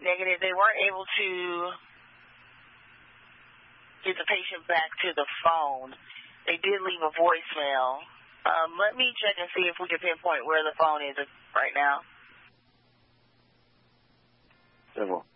Negative. They weren't able to get the patient back to the phone. They did leave a voicemail. Let me check and see if we can pinpoint where the phone is right now. Several.